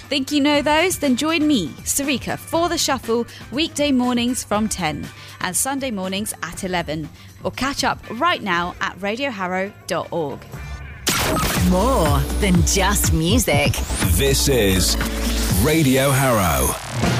Think you know those? Then join me, Sarika, for The Shuffle, weekday mornings from 10 and Sunday mornings at 11. Or catch up right now at radioharrow.org. More than just music. This is Radio Harrow.